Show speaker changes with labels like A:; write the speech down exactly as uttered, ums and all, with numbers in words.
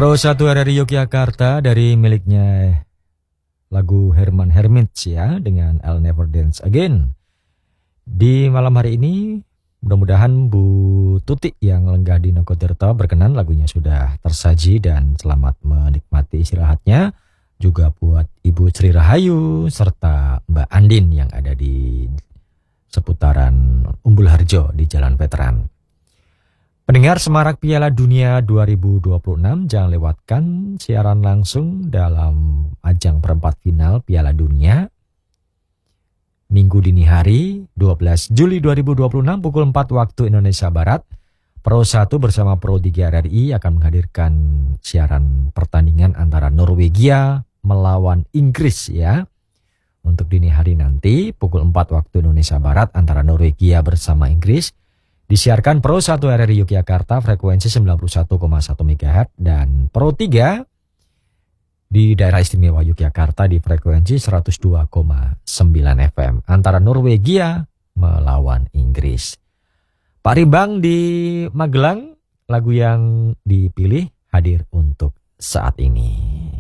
A: Pro satu R R I Yogyakarta dari miliknya lagu Herman Hermits ya dengan I'll Never Dance Again. Di malam hari ini mudah-mudahan Bu Tuti yang lenggah di Nogotirto berkenan, lagunya sudah tersaji dan selamat menikmati istirahatnya. Juga buat Ibu Sri Rahayu serta Mbak Andin yang ada di seputaran Umbul Harjo di Jalan Veteran. Pendengar Semarak Piala Dunia dua ribu dua puluh enam, jangan lewatkan siaran langsung dalam ajang perempat final Piala Dunia. Minggu dini hari dua belas Juli dua ribu dua puluh enam pukul empat waktu Indonesia Barat. Pro satu bersama Pro tiga R R I akan menghadirkan siaran pertandingan antara Norwegia melawan Inggris ya. Untuk dini hari nanti pukul empat waktu Indonesia Barat antara Norwegia bersama Inggris. Disiarkan Pro satu R R I Yogyakarta frekuensi sembilan puluh satu koma satu megahertz dan Pro tiga di daerah istimewa Yogyakarta di frekuensi seratus dua koma sembilan F M antara Norwegia melawan Inggris. Pak Rimbang di Magelang, lagu yang dipilih hadir untuk saat ini.